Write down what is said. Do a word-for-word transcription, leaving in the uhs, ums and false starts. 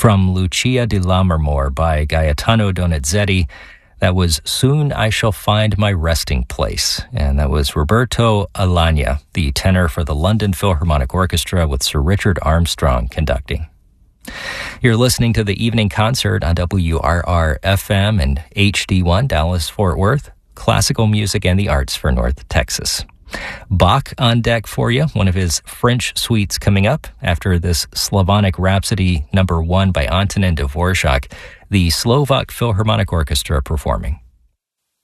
From Lucia di Lammermoor by Gaetano Donizetti, that was Soon I Shall Find My Resting Place. And that was Roberto Alagna, the tenor for the London Philharmonic Orchestra with Sir Richard Armstrong conducting. You're listening to the Evening Concert on W R R F M and H D one Dallas-Fort Worth, classical music and the arts for North Texas. Bach on deck for you, one of his French suites coming up after this Slavonic Rhapsody number one by Antonin Dvorak, the Slovak Philharmonic Orchestra performing.